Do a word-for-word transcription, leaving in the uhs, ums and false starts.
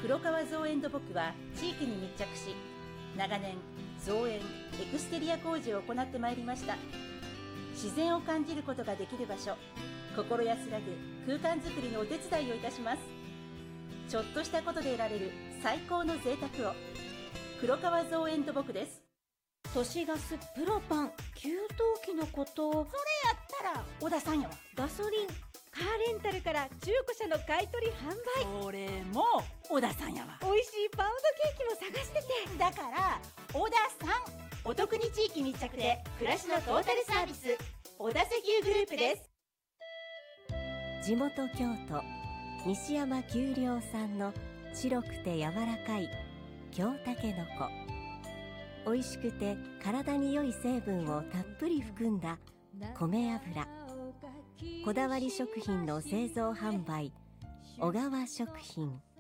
黒川造園土木は地域に密着し、長年造園・エクステリア工事を行ってまいりました。自然を感じることができる場所、心安らぐ空間づくりのお手伝いをいたします。ちょっとしたことで得られる最高の贅沢を。黒川造園土木です。 都市ガス、プロパン、給湯器のこと。 それやったら小田さんやわ。 ガソリン、カーレンタルから中古車の買い取り販売。 それも小田さんやわ。 美味しいパウンドケーキも探してて。 だから小田さん。お得に地域密着で暮らしのトータルサービス、小田石油グループです。 地元京都西山丘陵産の白くて柔らかい京たけのこ。美味しくて体に良い成分をたっぷり含んだ米油。こだわり食品の製造販売、小川食品。